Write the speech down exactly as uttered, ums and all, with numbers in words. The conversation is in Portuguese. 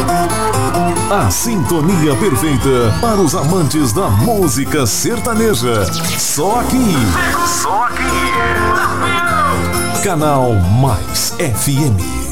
A sintonia perfeita para os amantes da música sertaneja. Só aqui. Só aqui. Canal Mais F M.